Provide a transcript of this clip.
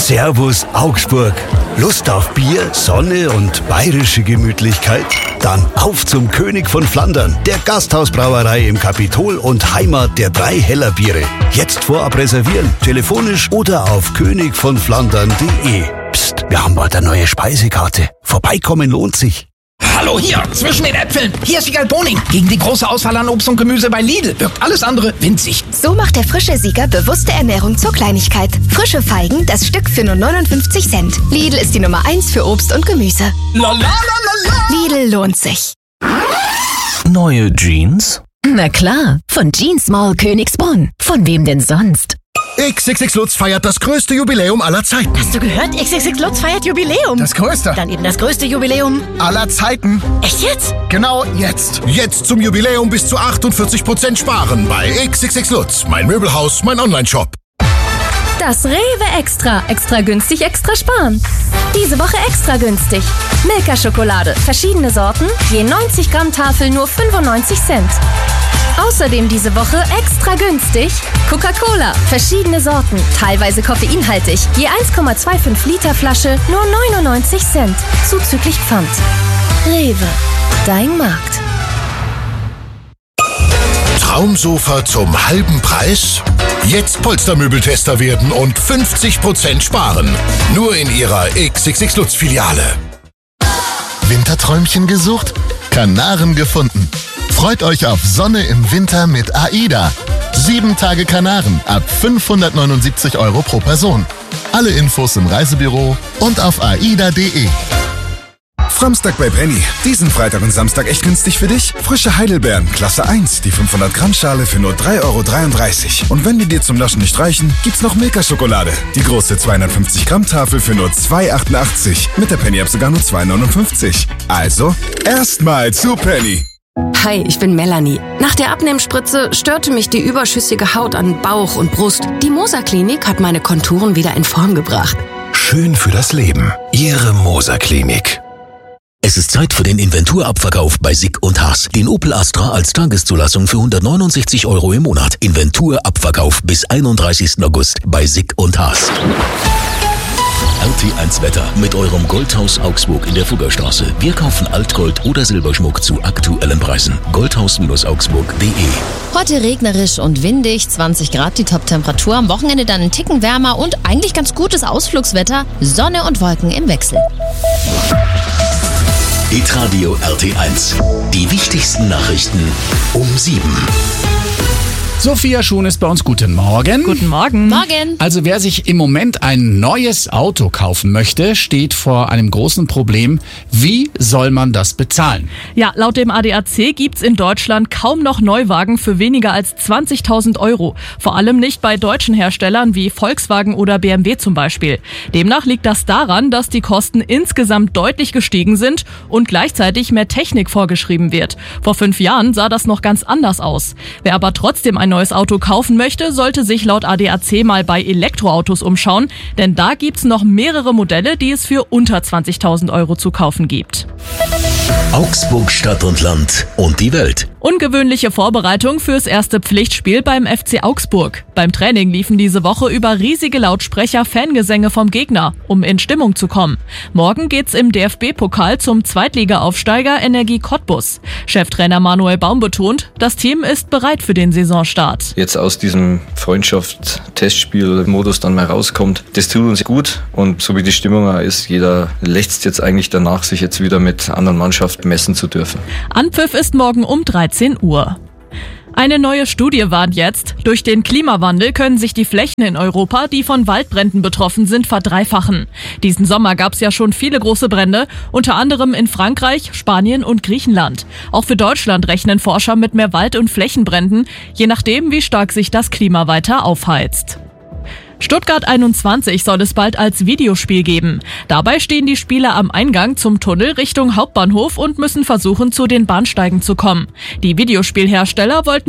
Servus Augsburg. Lust auf Bier, Sonne und bayerische Gemütlichkeit? Dann auf zum König von Flandern, der Gasthausbrauerei im Kapitol und Heimat der 3 Heller Biere. Jetzt vorab reservieren, telefonisch oder auf königvonflandern.de. Psst, wir haben bald eine neue Speisekarte. Vorbeikommen lohnt sich. Hallo hier, zwischen den Äpfeln. Hier ist Siegerl Boning. Gegen die große Auswahl an Obst und Gemüse bei Lidl wirkt alles andere winzig. So macht der frische Sieger bewusste Ernährung zur Kleinigkeit. Frische Feigen, das Stück für nur 59 Cent. Lidl ist die Nummer 1 für Obst und Gemüse. La la la la la. Lidl lohnt sich. Neue Jeans? Na klar, von Jeans Mall Königsbrunn. Von wem denn sonst? XXX Lutz feiert das größte Jubiläum aller Zeiten. Hast du gehört? XXX Lutz feiert Jubiläum. Das größte Dann eben das größte Jubiläum aller Zeiten. Echt jetzt? Genau jetzt. Jetzt zum Jubiläum bis zu 48% sparen bei XXX Lutz. Mein Möbelhaus, mein Online-Shop. Das Rewe Extra. Extra günstig, extra sparen. Diese Woche extra günstig. Milka-Schokolade. Verschiedene Sorten. Je 90 Gramm Tafel nur 95 Cent. Außerdem diese Woche extra günstig Coca-Cola. Verschiedene Sorten. Teilweise koffeinhaltig. Je 1,25 Liter Flasche nur 99 Cent. Zuzüglich Pfand. Rewe. Dein Markt. Traumsofa zum halben Preis? Jetzt Polstermöbeltester werden und 50% sparen. Nur in Ihrer XXX Lutz Filiale. Winterträumchen gesucht? Kanaren gefunden. Freut euch auf Sonne im Winter mit AIDA. 7 Tage Kanaren ab 579 € pro Person. Alle Infos im Reisebüro und auf aida.de. Samstag bei Penny. Diesen Freitag und Samstag echt günstig für dich? Frische Heidelbeeren, Klasse 1, die 500 Gramm Schale für nur 3,33 €. Und wenn die dir zum Naschen nicht reichen, gibt's noch Milka-Schokolade. Die große 250 Gramm Tafel für nur 2,88 €. Mit der Penny-App sogar nur 2,59 €. Also, erstmal zu Penny. Hi, ich bin Melanie. Nach der Abnehmspritze störte mich die überschüssige Haut an Bauch und Brust. Die Moser Klinik hat meine Konturen wieder in Form gebracht. Schön für das Leben. Ihre Moser Klinik. Es ist Zeit für den Inventurabverkauf bei Sick & Haas. Den Opel Astra als Tageszulassung für 169 € im Monat. Inventurabverkauf bis 31. August bei Sick & Haas. RT1 Wetter mit eurem Goldhaus Augsburg in der Fuggerstraße. Wir kaufen Altgold oder Silberschmuck zu aktuellen Preisen. Goldhaus-augsburg.de. Heute regnerisch und windig, 20 Grad die Top-Temperatur. Am Wochenende dann ein Ticken wärmer und eigentlich ganz gutes Ausflugswetter. Sonne und Wolken im Wechsel. Hitradio RT1. Die wichtigsten Nachrichten um 7. Sophia Schuhn ist bei uns. Guten Morgen. Guten Morgen. Morgen. Also wer sich im Moment ein neues Auto kaufen möchte, steht vor einem großen Problem. Wie soll man das bezahlen? Ja, laut dem ADAC gibt's in Deutschland kaum noch Neuwagen für weniger als 20.000 €. Vor allem nicht bei deutschen Herstellern wie Volkswagen oder BMW zum Beispiel. Demnach liegt das daran, dass die Kosten insgesamt deutlich gestiegen sind und gleichzeitig mehr Technik vorgeschrieben wird. Vor 5 Jahren sah das noch ganz anders aus. Wer aber trotzdem ein neues Auto kaufen möchte, sollte sich laut ADAC mal bei Elektroautos umschauen, denn da gibt's noch mehrere Modelle, die es für unter 20.000 € zu kaufen gibt. Augsburg Stadt und Land und die Welt. Ungewöhnliche Vorbereitung fürs erste Pflichtspiel beim FC Augsburg. Beim Training liefen diese Woche über riesige Lautsprecher Fangesänge vom Gegner, um in Stimmung zu kommen. Morgen geht's im DFB-Pokal zum Zweitliga-Aufsteiger Energie Cottbus. Cheftrainer Manuel Baum betont, das Team ist bereit für den Saisonstart. Jetzt aus diesem Freundschaft-Testspiel-Modus dann mal rauskommt, das tut uns gut. Und so wie die Stimmung ist, jeder lechzt jetzt eigentlich danach, sich jetzt wieder mit anderen Mannschaften messen zu dürfen. Anpfiff ist morgen um 13 Uhr. Eine neue Studie warnt jetzt, durch den Klimawandel können sich die Flächen in Europa, die von Waldbränden betroffen sind, verdreifachen. Diesen Sommer gab es ja schon viele große Brände, unter anderem in Frankreich, Spanien und Griechenland. Auch für Deutschland rechnen Forscher mit mehr Wald- und Flächenbränden, je nachdem, wie stark sich das Klima weiter aufheizt. Stuttgart 21 soll es bald als Videospiel geben. Dabei stehen die Spieler am Eingang zum Tunnel Richtung Hauptbahnhof und müssen versuchen, zu den Bahnsteigen zu kommen. Die Videospielhersteller wollten